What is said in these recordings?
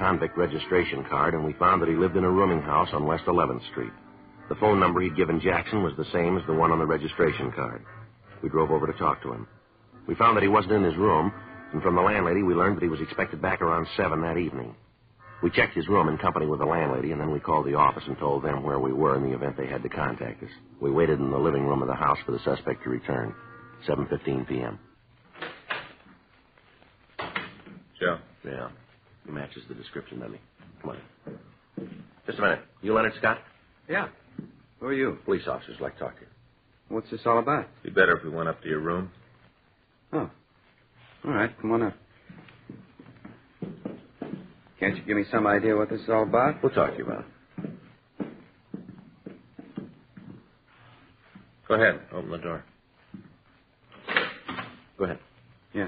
convict registration card, and we found that he lived in a rooming house on West 11th Street. The phone number he'd given Jackson was the same as the one on the registration card. We drove over to talk to him. We found that he wasn't in his room, and from the landlady we learned that he was expected back around 7 that evening. We checked his room in company with the landlady, and then we called the office and told them where we were in the event they had to contact us. We waited in the living room of the house for the suspect to return. 7:15 p.m. Joe. Yeah. He matches the description, doesn't he? Come on. Just a minute. You Leonard Scott? Yeah. Who are you? Police officers like to talk to you. What's this all about? Be better if we went up to your room. Oh. All right, come on up. Can't you give me some idea what this is all about? We'll talk to you about it. Go ahead. Open the door. Go ahead. Yeah.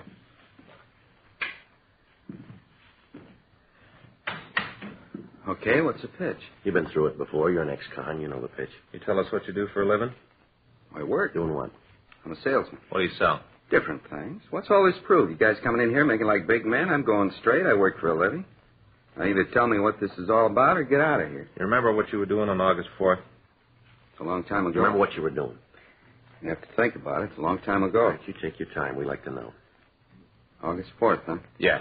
Okay, what's the pitch? You've been through it before. You're an ex-con. You know the pitch. You tell us what you do for a living? I work. Doing what? I'm a salesman. What do you sell? Different things. What's all this prove? You guys coming in here making like big men? I'm going straight. I work for a living. Now either tell me what this is all about or get out of here. You remember what you were doing on August 4th? It's a long time ago. You remember what you were doing? You have to think about it. It's a long time ago. All right, you take your time. We like to know. August 4th, huh? Yeah.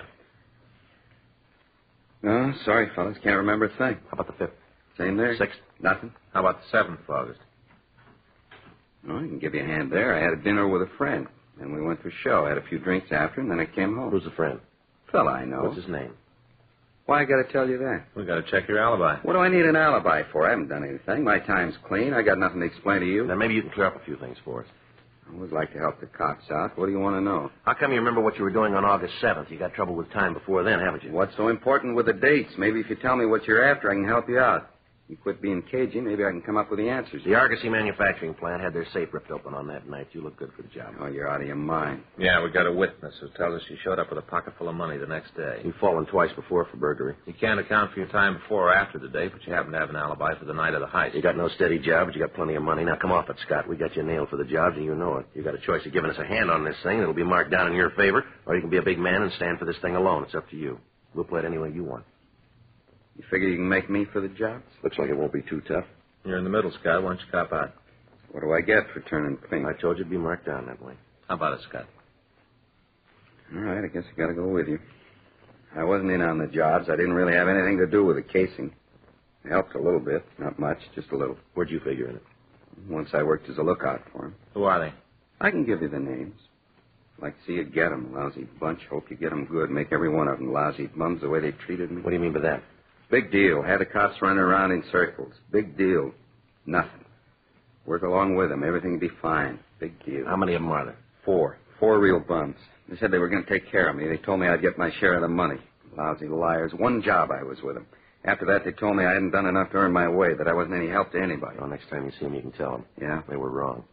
No, sorry, fellas. Can't remember a thing. How about the 5th? Same there? 6th? Nothing? How about the 7th of August? Oh, I can give you a hand there. I had a dinner with a friend. Then we went to a show. Had a few drinks after, and then I came home. Who's the friend? Fella I know. What's his name? Why I got to tell you that? We got to check your alibi. What do I need an alibi for? I haven't done anything. My time's clean. I got nothing to explain to you. Then maybe you can clear up a few things for us. I always like to help the cops out. What do you want to know? How come you remember what you were doing on August 7th? You got trouble with time before then, haven't you? What's so important with the dates? Maybe if you tell me what you're after, I can help you out. You quit being cagey, maybe I can come up with the answers. The Argosy manufacturing plant had their safe ripped open on that night. You look good for the job. Oh, you're out of your mind. Yeah, we got a witness who tells us you showed up with a pocket full of money the next day. You've fallen twice before for burglary. You can't account for your time before or after the date, but you happen to have an alibi for the night of the heist. You got no steady job, but you got plenty of money. Now, come off it, Scott. We got you nailed for the jobs, and you know it. You got a choice of giving us a hand on this thing that'll be marked down in your favor, or you can be a big man and stand for this thing alone. It's up to you. We'll play it any way you want. You figure you can make me for the jobs? Looks like it won't be too tough. You're in the middle, Scott. Why don't you cop out? What do I get for turning clean? I told you it'd be marked down that way. How about it, Scott? All right, I guess I got to go with you. I wasn't in on the jobs. I didn't really have anything to do with the casing. It helped a little bit. Not much, just a little. Where'd you figure in it? Once I worked as a lookout for him. Who are they? I can give you the names. Like to see you get 'em, lousy bunch. Hope you get 'em good. Make every one of 'em lousy bums the way they treated me. What do you mean by that? Big deal. Had the cops running around in circles. Big deal. Nothing. Work along with them. Everything would be fine. Big deal. How many of them are there? 4. 4 real bums. They said they were going to take care of me. They told me I'd get my share of the money. Lousy liars. One job I was with them. After that, they told me I hadn't done enough to earn my way, that I wasn't any help to anybody. Well, next time you see them, you can tell them. Yeah? They were wrong.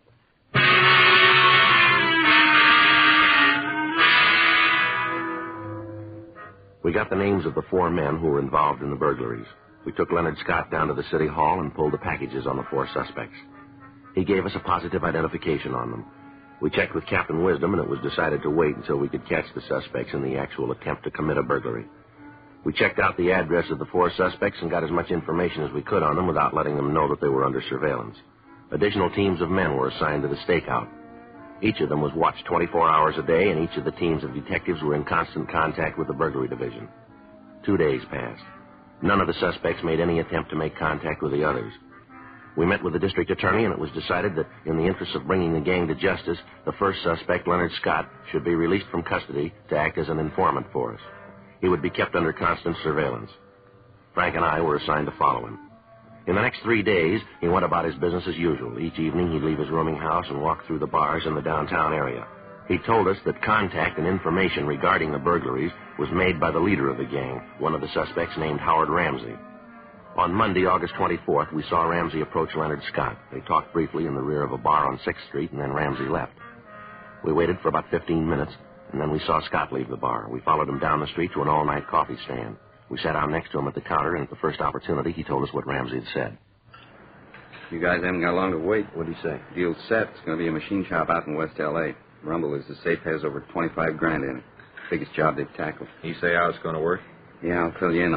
We got the names of the 4 men who were involved in the burglaries. We took Leonard Scott down to the city hall and pulled the packages on the 4 suspects. He gave us a positive identification on them. We checked with Captain Wisdom, and it was decided to wait until we could catch the suspects in the actual attempt to commit a burglary. We checked out the address of the 4 suspects and got as much information as we could on them without letting them know that they were under surveillance. Additional teams of men were assigned to the stakeout. Each of them was watched 24 hours a day, and each of the teams of detectives were in constant contact with the burglary division. 2 days passed. None of the suspects made any attempt to make contact with the others. We met with the district attorney, and it was decided that in the interest of bringing the gang to justice, the first suspect, Leonard Scott, should be released from custody to act as an informant for us. He would be kept under constant surveillance. Frank and I were assigned to follow him. In the next 3 days, he went about his business as usual. Each evening, he'd leave his rooming house and walk through the bars in the downtown area. He told us that contact and information regarding the burglaries was made by the leader of the gang, one of the suspects named Howard Ramsey. On Monday, August 24th, we saw Ramsey approach Leonard Scott. They talked briefly in the rear of a bar on 6th Street, and then Ramsey left. We waited for about 15 minutes, and then we saw Scott leave the bar. We followed him down the street to an all-night coffee stand. We sat down next to him at the counter, and at the first opportunity, he told us what Ramsey had said. You guys haven't got long to wait. What'd he say? Deal's set. It's going to be a machine shop out in West L.A. Rumble is the safe has over $25,000 in it. Biggest job they've tackled. You say how it's going to work? Yeah, I'll fill you in